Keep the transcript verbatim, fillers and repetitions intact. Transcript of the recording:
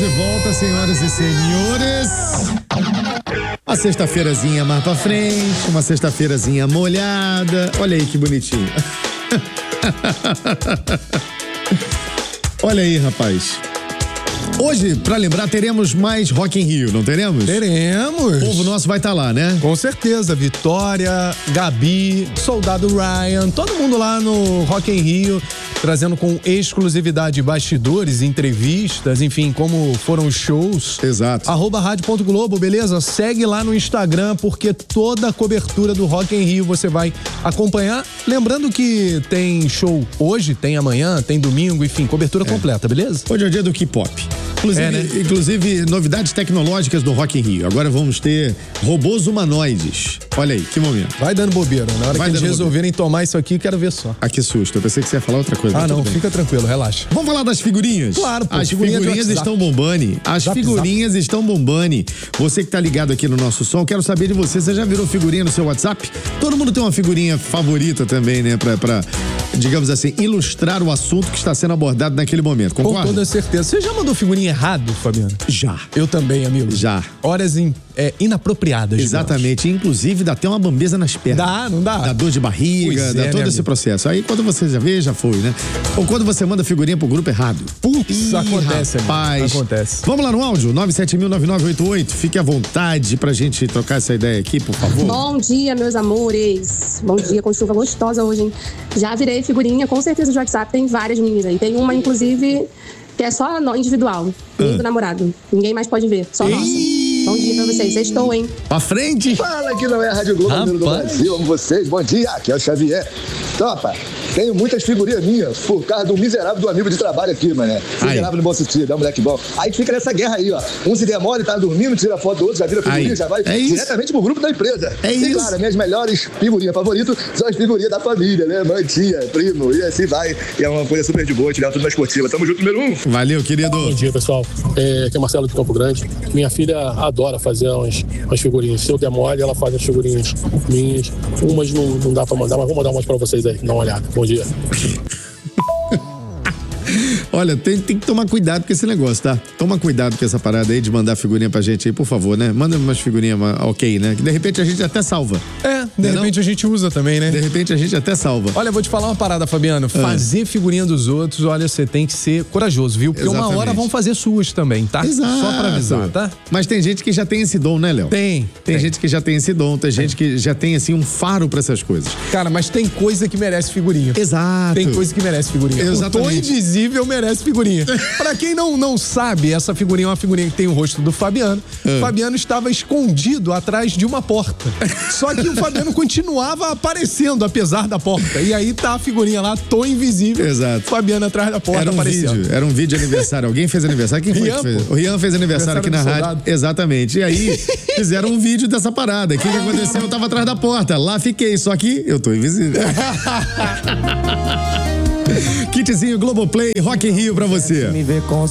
de volta, senhoras e senhores. Uma sexta-feirazinha mais pra frente, uma sexta-feirazinha molhada. Olha aí que bonitinho. Olha aí, rapaz. Hoje, pra lembrar, teremos mais Rock in Rio, não teremos? Teremos. O povo nosso vai estar lá, né? Com certeza. Vitória, Gabi, Soldado Ryan, todo mundo lá no Rock in Rio, trazendo com exclusividade bastidores, entrevistas, enfim, como foram os shows. Exato. Arroba rádio ponto globo, beleza? Segue lá no Instagram, porque toda a cobertura do Rock in Rio você vai acompanhar. Lembrando que tem show hoje, tem amanhã, tem domingo, enfim, cobertura é. completa, beleza? Hoje é o dia do K-pop. Inclusive, é, né? inclusive, novidades tecnológicas do Rock in Rio. Agora vamos ter robôs humanoides. Olha aí, que momento. Vai dando bobeira. Na hora Vai que eles resolverem bobeira. tomar isso aqui, quero ver só. Ah, que susto. Eu pensei que você ia falar outra coisa. Ah, não, fica tranquilo, relaxa. Vamos falar das figurinhas? Claro, pô. As figurinha figurinhas estão bombando. As zap, figurinhas zap. estão bombando. Você que tá ligado aqui no nosso som, quero saber de você. Você já virou figurinha no seu WhatsApp? Todo mundo tem uma figurinha favorita também, né? Pra, pra digamos assim, ilustrar o assunto que está sendo abordado naquele momento. Concorda? Com toda certeza. Você já mandou figurinha errado, Fabiano? Já. Eu também, amigo. Já. Horas in, é, inapropriadas. Exatamente. Digamos. Inclusive, dá até uma bambeza nas pernas. Dá, não dá? Dá dor de barriga, pois dá é, todo esse amigo. processo. Aí, quando você já vê, já foi, né? Ou quando você manda figurinha pro grupo errado. Putz, acontece, rapaz. Amigo. Acontece. Vamos lá no áudio, nove sete mil, nove nove oito oito. Fique à vontade pra gente trocar essa ideia aqui, por favor. Bom dia, meus amores. Bom dia, com chuva gostosa hoje, hein? Já virei figurinha, com certeza de WhatsApp, tem várias minhas aí. Tem uma, inclusive, que é só individual. Minha do namorado. Ninguém mais pode ver, só nossa. Bom dia pra vocês. Sextou, hein? Pra frente. Fala, aqui não é a Rádio Globo, número do Brasil. Amo vocês. Bom dia, aqui é o Xavier. Topa, tenho muitas figurinhas minhas por causa do miserável do amigo de trabalho aqui, mané. Miserável no bom sentido, é um moleque bom. Aí fica nessa guerra aí, ó. Um se demora e tá dormindo, tira foto do outro, já vira figurinha, aí. já vai é diretamente pro grupo da empresa. É e isso. claro, minhas melhores figurinhas favoritas são as figurinhas da família, né? Mãe, tia, primo, e assim vai. E é uma coisa super de boa, tirar tudo na esportiva. Tamo junto, número um. Valeu, querido. Bom dia, pessoal. É, aqui é Marcelo de Campo Grande. Minha filha adora fazer umas, umas figurinhas. Se eu der mole, ela faz as figurinhas minhas. Umas não, não dá pra mandar, mas vou mandar umas pra vocês aí. Dá uma olhada. Bom dia. Olha, tem, tem que tomar cuidado com esse negócio, tá? Toma cuidado com essa parada aí de mandar figurinha pra gente aí, por favor, né? Manda umas figurinhas ok, né? Que de repente a gente até salva. É, de não repente não? a gente usa também, né? De repente a gente até salva. Olha, eu vou te falar uma parada, Fabiano. Fazer ah. figurinha dos outros, olha, você tem que ser corajoso, viu? Porque Exatamente. uma hora vão fazer suas também, tá? Exato. Só pra avisar, tá? Mas tem gente que já tem esse dom, né, Léo? Tem. Tem, tem gente que já tem esse dom, tem, tem gente que já tem, assim, um faro pra essas coisas. Cara, mas tem coisa que merece figurinha. Exato. Tem coisa que merece figurinha. Exatamente. O tom invisível merece figurinha. Pra quem não, não sabe, essa figurinha é uma figurinha que tem o rosto do Fabiano. É. Fabiano estava escondido atrás de uma porta. Só que o Fabiano continuava aparecendo, apesar da porta. E aí tá a figurinha lá, tom invisível. Exato. Fabiano atrás da porta era um aparecendo. Vídeo, era um vídeo de aniversário. Alguém fez aniversário? Quem foi Rian, que fez? pô. O Rian fez aniversário, aniversário aqui na rádio. Soldado. Exatamente. E aí fizeram um vídeo dessa parada. O que, que aconteceu? Eu tava atrás da porta. Lá fiquei, só que eu tô invisível. Kitzinho Globoplay, Rock in Rio pra você. Me ver com